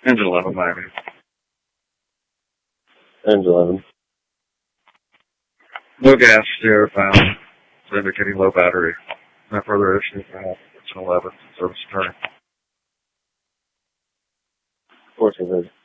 Engine 11, Miami. Engine 11. No gas steer found, indicating low battery. No further issues. Engine 11, service returning. 1400.